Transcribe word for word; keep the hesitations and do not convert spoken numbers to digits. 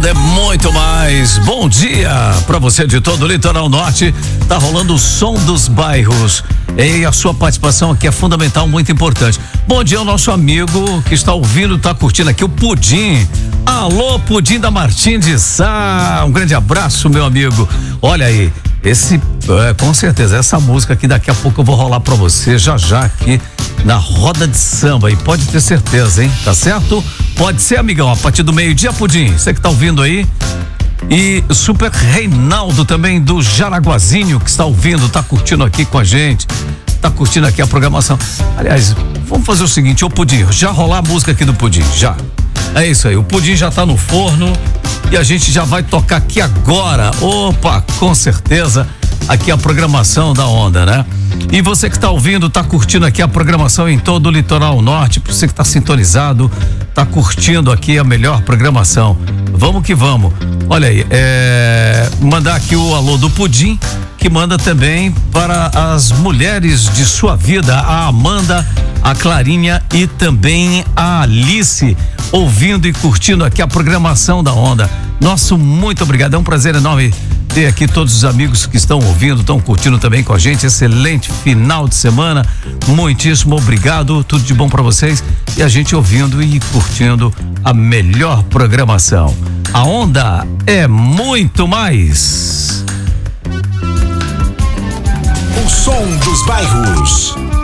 Onda é muito mais. Bom dia para você de todo o litoral norte. Tá rolando o som dos bairros. E a sua participação aqui é fundamental, muito importante. Bom dia ao nosso amigo que está ouvindo, tá curtindo aqui o Pudim. Alô, Pudim da Martins de Sá. Um grande abraço, meu amigo. Olha aí, esse, é, com certeza, essa música aqui daqui a pouco eu vou rolar pra você já já aqui na roda de samba. E pode ter certeza, hein? Tá certo? Pode ser, amigão, a partir do meio-dia, Pudim. Você que tá ouvindo aí. E Super Reinaldo também do Jaraguazinho, que está ouvindo, tá curtindo aqui com a gente, tá curtindo aqui a programação. Aliás, vamos fazer o seguinte, ô Pudim, já rolar a música aqui do Pudim, já. É isso aí, o Pudim já tá no forno e a gente já vai tocar aqui agora. Opa, com certeza, aqui a programação da Onda, né? E você que tá ouvindo, tá curtindo aqui a programação em todo o litoral norte, você que tá sintonizado, tá curtindo aqui a melhor programação. Vamos que vamos. Olha aí, é, mandar aqui o alô do Pudim, que manda também para as mulheres de sua vida, a Amanda, a Clarinha e também a Alice, ouvindo e curtindo aqui a programação da Onda. Nosso muito obrigado, é um prazer enorme ter aqui todos os amigos que estão ouvindo, estão curtindo também com a gente. Excelente final de semana, muitíssimo obrigado, tudo de bom para vocês e a gente ouvindo e curtindo a melhor programação. A Onda é muito mais. O som dos bairros.